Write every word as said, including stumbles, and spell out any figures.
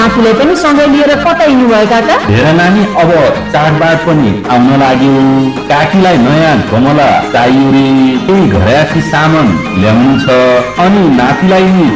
नातिलाई पनि सँगै लिएर कतै हिँड्नु भयो काका? हेर नानी, अब चाडबाड पनि आउन लाग्यो। काकीलाई नयाँ गमला चाहियो रे, त्यही घरयासी सामान ल्याउनु छ, अनि नातिलाई नि